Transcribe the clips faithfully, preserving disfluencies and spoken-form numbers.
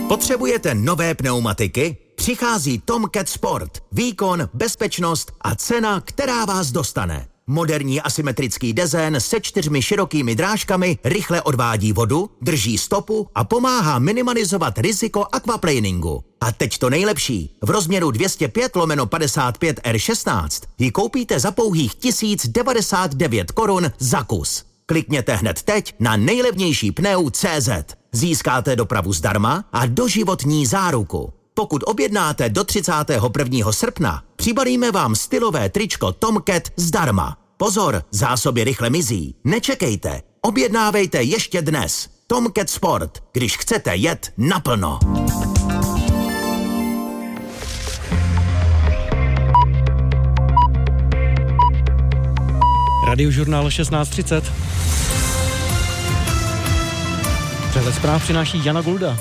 Potřebujete nové pneumatiky? Přichází Tomcat Sport. Výkon, bezpečnost a cena, která vás dostane. Moderní asymetrický dezén se čtyřmi širokými drážkami rychle odvádí vodu, drží stopu a pomáhá minimalizovat riziko aquaplaningu. A teď to nejlepší. V rozměru dvě stě pět lomeno padesát pět R šestnáct ji koupíte za pouhých tisíc devadesát devět korun za kus. Klikněte hned teď na nejlevnější pneu tečka cé zet. Získáte dopravu zdarma a doživotní záruku. Pokud objednáte do třicátého prvního srpna, přibalíme vám stylové tričko Tomcat zdarma. Pozor, zásoby rychle mizí. Nečekejte, objednávejte ještě dnes. Tomcat Sport, když chcete jet naplno. Radiožurnál šestnáct třicet. Přehled zpráv přináší Jana Gulda.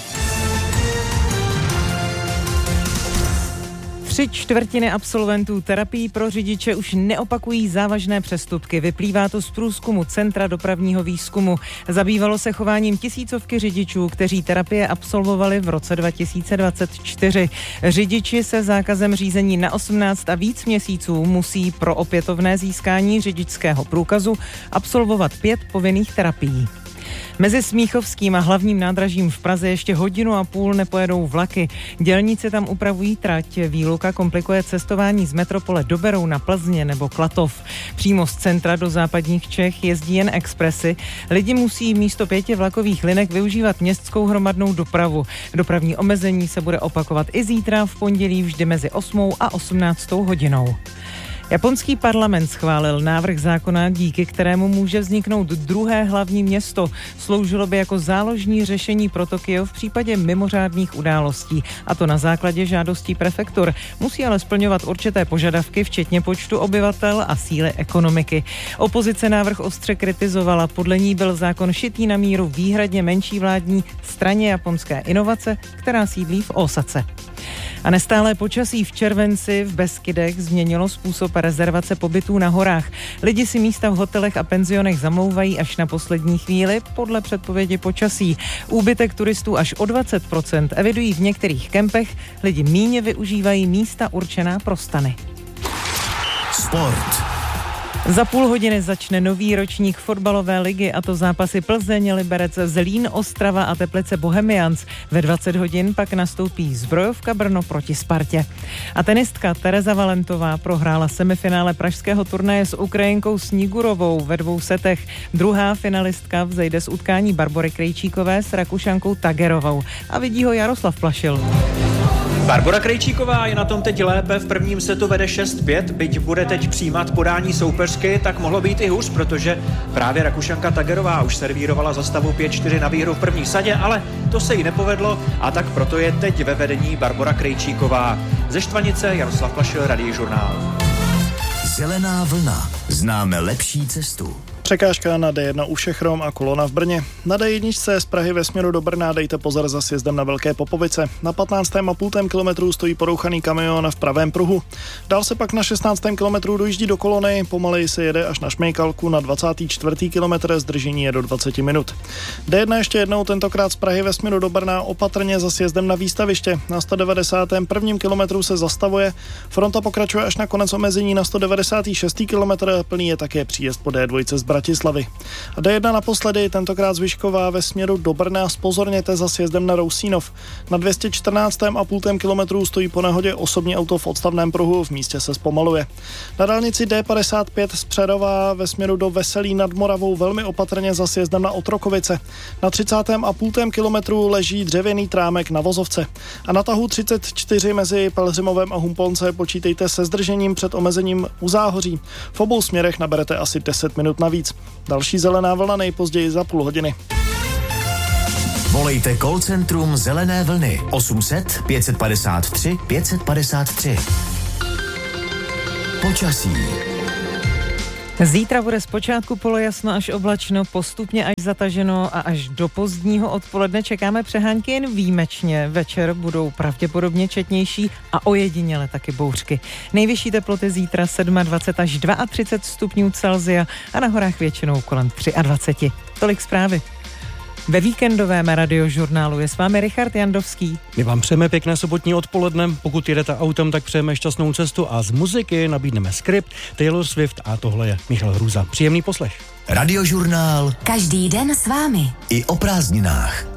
Tři čtvrtiny absolventů terapií pro řidiče už neopakují závažné přestupky. Vyplývá to z průzkumu Centra dopravního výzkumu. Zabývalo se chováním tisícovky řidičů, kteří terapie absolvovali v roce dva tisíce dvacet čtyři. Řidiči se zákazem řízení na osmnáct a víc měsíců musí pro opětovné získání řidičského průkazu absolvovat pět povinných terapií. Mezi Smíchovským a hlavním nádražím v Praze ještě hodinu a půl nepojedou vlaky. Dělníci tam upravují trať. Výluka komplikuje cestování z metropole do Berouna, Plzně nebo Klatov. Přímo z centra do západních Čech jezdí jen expresy. Lidi musí místo pěti vlakových linek využívat městskou hromadnou dopravu. Dopravní omezení se bude opakovat i zítra v pondělí vždy mezi osmou a osmnáctou hodinou. Japonský parlament schválil návrh zákona, díky kterému může vzniknout druhé hlavní město. Sloužilo by jako záložní řešení pro Tokio v případě mimořádných událostí, a to na základě žádostí prefektur. Musí ale splňovat určité požadavky, včetně počtu obyvatel a síly ekonomiky. Opozice návrh ostře kritizovala. Podle ní byl zákon šitý na míru výhradně menší vládní straně Japonské inovace, která sídlí v Ósace. A nestálé počasí v červenci v Beskydech změnilo způsob rezervace pobytů na horách. Lidi si místa v hotelech a penzionech zamlouvají až na poslední chvíli podle předpovědi počasí. Úbytek turistů až o dvacet procent evidují v některých kempech, lidi míně využívají místa určená pro stany. Sport. Za půl hodiny začne nový ročník fotbalové ligy, a to zápasy Plzeň, Liberec, Zlín, Ostrava a Teplice Bohemians. Ve dvacet hodin pak nastoupí Zbrojovka Brno proti Spartě. A tenistka Tereza Valentová prohrála semifinále pražského turnaje s Ukrajinkou Snigurovou ve dvou setech. Druhá finalistka vzejde z utkání Barbory Krejčíkové s Rakušankou Tagerovou. A vidí ho Jaroslav Plašil. Barbora Krejčíková je na tom teď lépe, v prvním setu vede šest pět, byť bude teď přijímat podání soupeřky, tak mohlo být i hůř, protože právě Rakušanka Tagerová už servírovala za stavu pět čtyři na výhru v první sadě, ale to se jí nepovedlo a tak proto je teď ve vedení Barbora Krejčíková. Ze Štvanice Jaroslav Plašil, Radiožurnál. Zelená vlna. Známe lepší cestu. Překážka na D jedna u Šechrom a kolona v Brně. Na D jedna z Prahy ve směru do Brna dejte pozor za sjezdem na Velké Popovice. Na patnáctém a půl kilometru stojí porouchaný kamion v pravém pruhu. Dál se pak na šestnáctém kilometru dojíždí do kolony, pomaleji se jede až na Šmejkalku, na dvacátém čtvrtém kilometru zdržení je do dvacet minut. D jedna ještě jednou, tentokrát z Prahy ve směru do Brna, opatrně za sjezdem na Výstaviště. Na sto devadesátém prvním kilometru se zastavuje, fronta pokračuje až na konec omezení na sto devadesátém šestém kilometru, plný je také příjezd po D dva z Bratislavy. A D jedna naposledy, tentokrát z Vyškova ve směru do Brna, zpozorněte za sjezdem na Rousínov. Na dvě stě čtrnáctém a půl kilometru stojí po nehodě osobní auto v odstavném pruhu, v místě se zpomaluje. Na dálnici D padesát pět z Přerova ve směru do Veselí nad Moravou velmi opatrně za sjezdem na Otrokovice. Na třicátém a půl kilometru leží dřevěný trámek na vozovce. A na tahu třicet čtyři mezi Pelhřimovem a Humpolce počítejte se zdržením před omezením u Záhoří. V obou směrech naberete asi deset minut navíc. Další zelená vlna nejpozději za půl hodiny. Volejte call centrum Zelené vlny osm set pět padesát tři pět padesát tři. Počasí. Zítra bude zpočátku polojasno až oblačno, postupně až zataženo a až do pozdního odpoledne čekáme přehánky jen výjimečně. Večer budou pravděpodobně četnější a ojediněle taky bouřky. Nejvyšší teploty zítra dvacet sedm až třicet dva stupňů Celsia a na horách většinou kolem dvacet tři. Tolik zprávy. Ve víkendovém radiožurnálu je s vámi Richard Jandovský. My vám přejeme pěkné sobotní odpoledne, pokud jedete autem, tak přejeme šťastnou cestu a z muziky nabídneme Skript, Taylor Swift a tohle je Michal Hruza. Příjemný poslech. Radiožurnál. Každý den s vámi. I o prázdninách.